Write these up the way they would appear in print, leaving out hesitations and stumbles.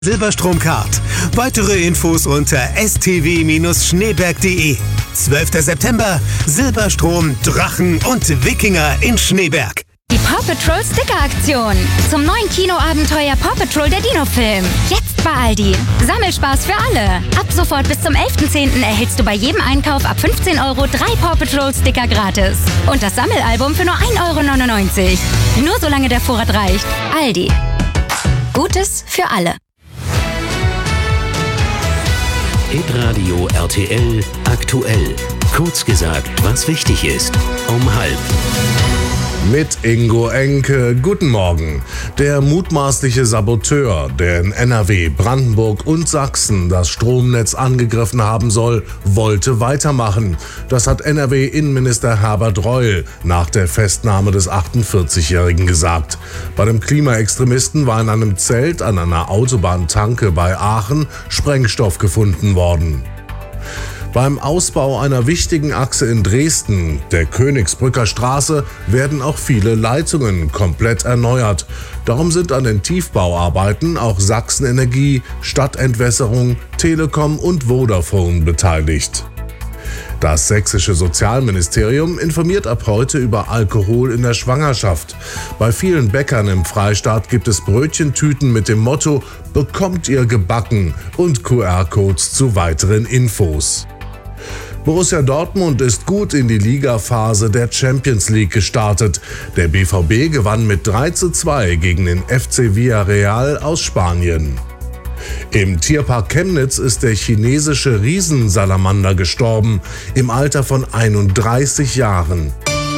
Silberstromcard. Weitere Infos unter stw-schneeberg.de. 12. September, Silberstrom, Drachen und Wikinger in Schneeberg. Die Paw Patrol Sticker-Aktion. Zum neuen Kinoabenteuer Paw Patrol der Dino-Film. Jetzt bei Aldi. Sammelspaß für alle. Ab sofort bis zum 11.10. erhältst du bei jedem Einkauf ab 15 Euro 3 Paw Patrol Sticker gratis. Und das Sammelalbum für nur 1,99 Euro. Nur solange der Vorrat reicht. Aldi. Gutes für alle. Hitradio RTL aktuell. Kurz gesagt, was wichtig ist. Um 12:30. Mit Ingo Enke. Guten Morgen. Der mutmaßliche Saboteur, der in NRW, Brandenburg und Sachsen das Stromnetz angegriffen haben soll, wollte weitermachen. Das hat NRW-Innenminister Herbert Reul nach der Festnahme des 48-Jährigen gesagt. Bei dem Klimaextremisten war in einem Zelt an einer Autobahntanke bei Aachen Sprengstoff gefunden worden. Beim Ausbau einer wichtigen Achse in Dresden, der Königsbrücker Straße, werden auch viele Leitungen komplett erneuert. Darum sind an den Tiefbauarbeiten auch Sachsen-Energie, Stadtentwässerung, Telekom und Vodafone beteiligt. Das sächsische Sozialministerium informiert ab heute über Alkohol in der Schwangerschaft. Bei vielen Bäckern im Freistaat gibt es Brötchentüten mit dem Motto „Bekommt ihr gebacken" und QR-Codes zu weiteren Infos. Borussia Dortmund ist gut in die Ligaphase der Champions League gestartet. Der BVB gewann mit 3:2 gegen den FC Villarreal aus Spanien. Im Tierpark Chemnitz ist der chinesische Riesensalamander gestorben, im Alter von 31 Jahren.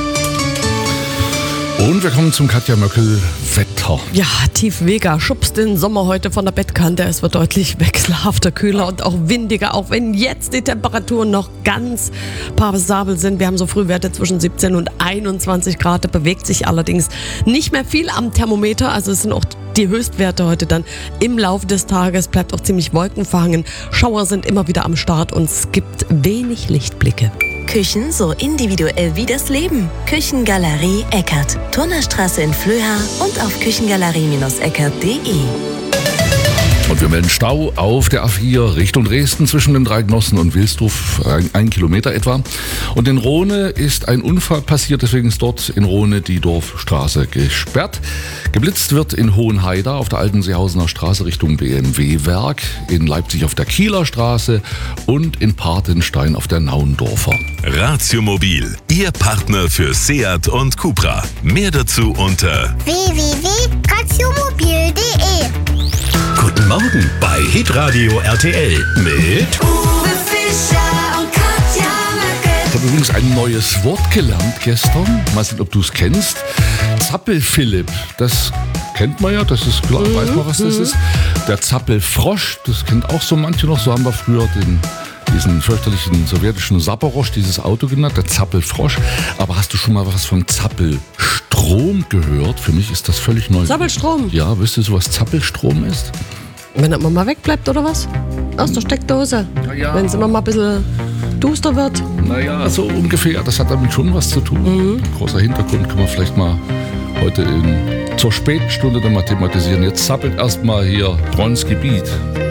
Und wir kommen zum Katja Möckel Wetter. Ja, Tiefweger schubst den Sommer heute von der Bettkante. Es wird deutlich wechselhafter, kühler und auch windiger, auch wenn jetzt die Temperaturen noch ganz passabel sind. Wir haben so Frühwerte zwischen 17 und 21 Grad. Da bewegt sich allerdings nicht mehr viel am Thermometer. Also es sind auch die Höchstwerte heute dann im Laufe des Tages. Bleibt auch ziemlich wolkenverhangen. Schauer sind immer wieder am Start und es gibt wenig Lichtblicke. Küchen so individuell wie das Leben. Küchengalerie Eckert. Turnerstraße in Flöha und auf küchengalerie-eckert.de. Und wir melden Stau auf der A4 Richtung Dresden zwischen den Dreigenossen und Wilsdorf, 1 Kilometer etwa. Und in Rohne ist ein Unfall passiert, deswegen ist dort in Rohne die Dorfstraße gesperrt. Geblitzt wird in Hohenhaida auf der alten Seehausener Straße Richtung BMW-Werk, in Leipzig auf der Kieler Straße und in Patenstein auf der Naundorfer. Ratiomobil, Ihr Partner für Seat und Cupra. Mehr dazu unter www.ratiomobil.de. Guten Morgen bei Hitradio RTL mit Uwe Fischer und Katja Möckel. Ich habe übrigens ein neues Wort gelernt gestern. Mal sehen, ob du es kennst. Zappelphilipp, das kennt man ja, das ist klar, weiß man, was das ist. Der Zappelfrosch, das kennt auch so manche noch. So haben wir früher diesen fürchterlichen sowjetischen Saporosch, dieses Auto genannt, der Zappelfrosch. Aber hast du schon mal was von Zappelstrom gehört? Für mich ist das völlig neu. Zappelstrom? Ja, wisst ihr so, was Zappelstrom ist? Wenn er immer mal wegbleibt oder was? Aus der Steckdose. Ja. Wenn es immer mal ein bisschen duster wird. Naja, so ungefähr. Das hat damit schon was zu tun. Ein großer Hintergrund können wir vielleicht mal heute zur Spätstunde dann mal thematisieren. Jetzt zappelt erstmal hier Bronzgebiet.